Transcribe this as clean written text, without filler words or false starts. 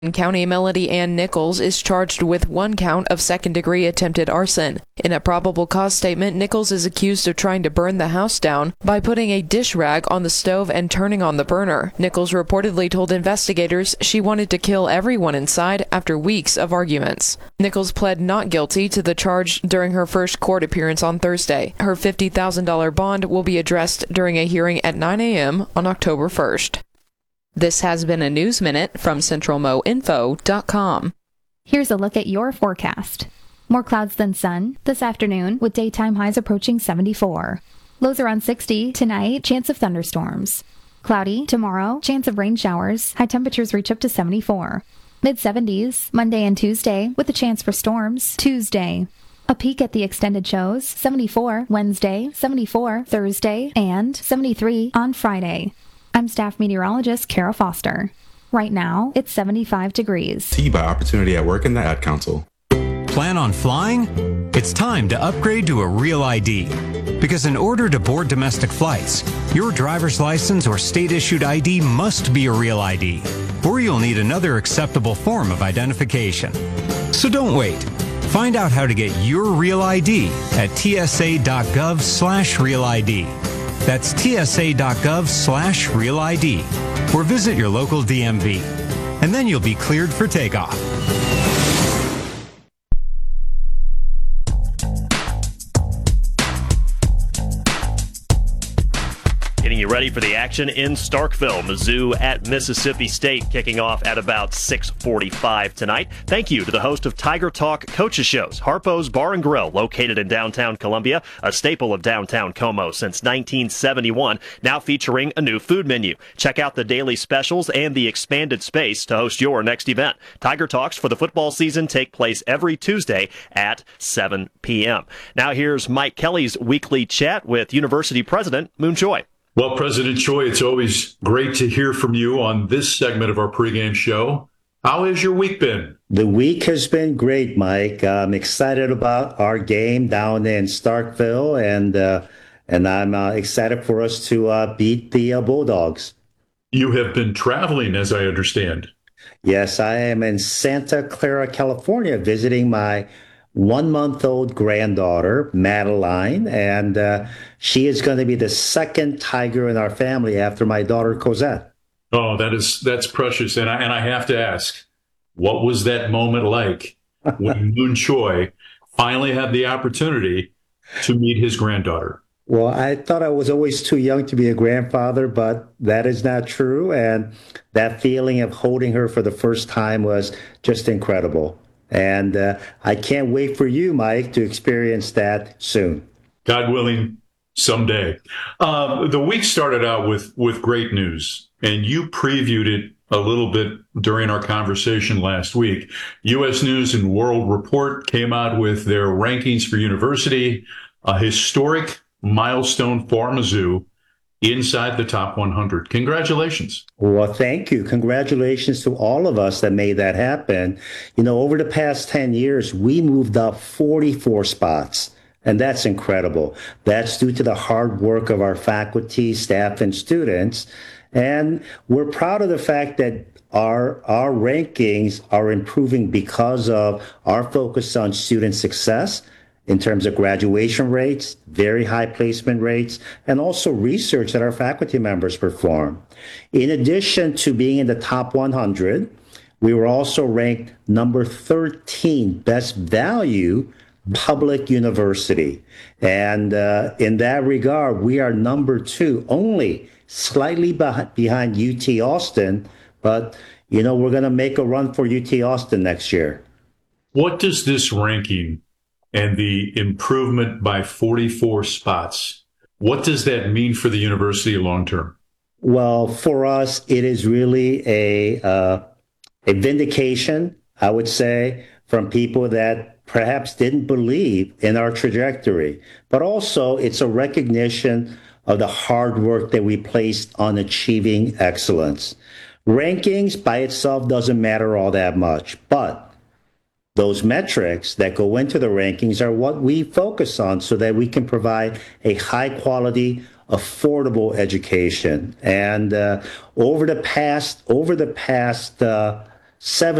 County Melody Ann Nichols is charged with one count of second-degree attempted arson. In a probable cause statement, Nichols is accused of trying to burn the house down by putting a dish rag on the stove and turning on the burner. Nichols reportedly told investigators she wanted to kill everyone inside after weeks of arguments. Nichols pled not guilty to the charge during her first court appearance on Thursday. Her $50,000 bond will be addressed during a hearing at 9 a.m. on October 1st. This has been a News Minute from CentralMoInfo.com. Here's a look at your forecast. More clouds than sun this afternoon with daytime highs approaching 74. Lows around 60 tonight, chance of thunderstorms. Cloudy tomorrow, chance of rain showers. High temperatures reach up to 74. Mid-70s Monday and Tuesday with a chance for storms Tuesday. A peek at the extended shows, 74 Wednesday, 74 Thursday, and 73 on Friday. I'm staff meteorologist Kara Foster. Right now, it's 75 degrees. T-by Opportunity at Work and the Ad Council. Plan on flying? It's time to upgrade to a Real ID. Because in order to board domestic flights, your driver's license or state-issued ID must be a Real ID, or you'll need another acceptable form of identification. So don't wait. Find out how to get your Real ID at tsa.gov/Real ID. That's tsa.gov/Real ID, or visit your local DMV. And then you'll be cleared for takeoff. Getting you ready for the action in Starkville. Mizzou at Mississippi State kicking off at about 6:45 tonight. Thank you to the host of Tiger Talk Coaches Shows, Harpo's Bar and Grill, located in downtown Columbia, a staple of downtown Como since 1971, now featuring a new food menu. Check out the daily specials and the expanded space to host your next event. Tiger Talks for the football season take place every Tuesday at 7 p.m. Now here's Mike Kelly's weekly chat with University President Moon Choi. Well, President Choi, it's always great to hear from you on this segment of our pregame show. How has your week been? The week has been great, Mike. I'm excited about our game down in Starkville, and I'm excited for us to beat the Bulldogs. You have been traveling, as I understand. Yes, I am in Santa Clara, California, visiting my 1-month-old granddaughter, Madeline, and she is going to be the second Tiger in our family after my daughter, Cosette. Oh, that's precious. And I have to ask, what was that moment like when Moon Choi finally had the opportunity to meet his granddaughter? Well, I thought I was always too young to be a grandfather, but that is not true. And that feeling of holding her for the first time was just incredible. And I can't wait for you, Mike, to experience that soon. God willing, someday. The week started out with great news, and you previewed it a little bit during our conversation last week. U.S. News and World Report came out with their rankings for university, a historic milestone for Mizzou, inside the top 100. Congratulations. Well, thank you. Congratulations to all of us that made that happen. You know, over the past 10 years, we moved up 44 spots, and that's incredible. That's due to the hard work of our faculty, staff, and students. And we're proud of the fact that our rankings are improving because of our focus on student success, in terms of graduation rates, very high placement rates, and also research that our faculty members perform. In addition to being in the top 100, we were also ranked number 13 best value public university. And in that regard, we are number 2, only slightly behind UT Austin. But, you know, we're going to make a run for UT Austin next year. What does this ranking and the improvement by 44 spots, what does that mean for the university long term? Well, for us, it is really a vindication, I would say, from people that perhaps didn't believe in our trajectory. But also, it's a recognition of the hard work that we placed on achieving excellence. Rankings by itself doesn't matter all that much, but those metrics that go into the rankings are what we focus on so that we can provide a high quality, affordable education. And over the past 7